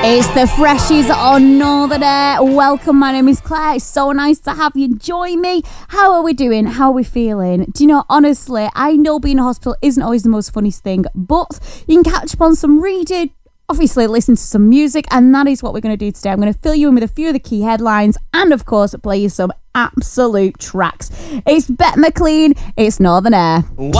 It's the Freshies on Northern Air. Welcome, my name is Claire. It's so nice to have you join me. How are we doing? How are we feeling? Do you know, honestly, I know being in hospital isn't always the most funniest thing, but you can catch up on some reading, obviously listen to some music, and that is what we're going to do today. I'm going to fill you in with a few of the key headlines and, of course, play you some absolute tracks. It's Bette McLean. It's Northern Air.